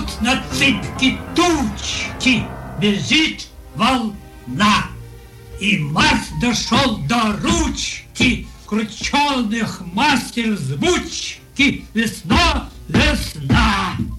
Идут на цыпке тучки, бежит волна. И Марс дошел до ручки крученых мастер взбучки. Весна, весна.